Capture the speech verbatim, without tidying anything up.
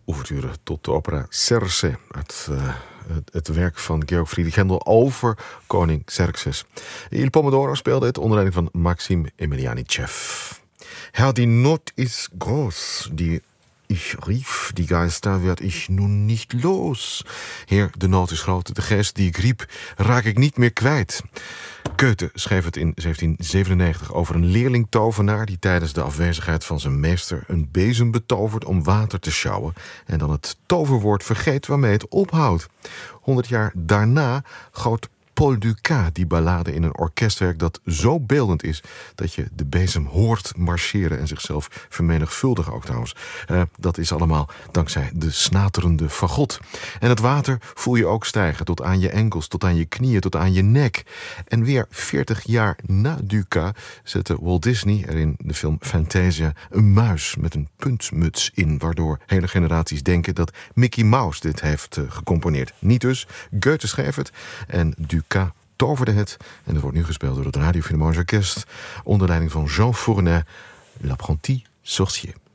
ouverture tot de opera Circe, het, uh, het, het werk van Georg Friedrich Händel over koning Xerxes. Il Pomodoro speelde het onder leiding van Maxim Emelianitschew. Herr, die Not ist groß, die ich rief, die Geister werd ich nun nicht los. Heer, de nood is groot, de geest die ik riep, raak ik niet meer kwijt. Goethe schreef het in zeventien zevenennegentig over een leerling-tovenaar die tijdens de afwezigheid van zijn meester een bezem betovert om water te sjouwen en dan het toverwoord vergeet waarmee het ophoudt. Honderd jaar daarna goot Paul Dukas die ballade in een orkestwerk dat zo beeldend is dat je de bezem hoort marcheren en zichzelf vermenigvuldigen ook trouwens. Uh, dat is allemaal dankzij de snaterende fagot. En het water voel je ook stijgen tot aan je enkels, tot aan je knieën, tot aan je nek. En weer veertig jaar na Dukas zette Walt Disney er in de film Fantasia een muis met een puntmuts in, waardoor hele generaties denken dat Mickey Mouse dit heeft uh, gecomponeerd. Niet dus, Goethe schreef het en Dukas toverde het en het wordt nu gespeeld door het Radio Philharmonisch Orkest onder leiding van Jean Fournet, L'Apprenti Sorcier.